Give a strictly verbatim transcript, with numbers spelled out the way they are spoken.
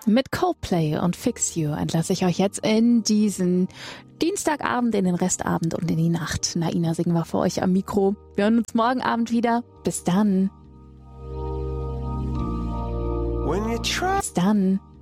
Mit Coldplay und Fix You entlasse ich euch jetzt in diesen Dienstagabend, in den Restabend und in die Nacht. Naina singen wir für euch am Mikro. Wir hören uns morgen Abend wieder. Bis dann. Bis dann.